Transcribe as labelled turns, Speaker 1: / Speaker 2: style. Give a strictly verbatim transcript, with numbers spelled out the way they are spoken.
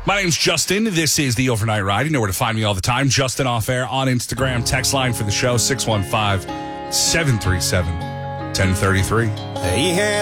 Speaker 1: My name's Justin. This is the Overnight Ride. You know where to find me all the time. Justin Off Air on Instagram. Text line for the show, six one five, seven three seven, one zero three three.
Speaker 2: He had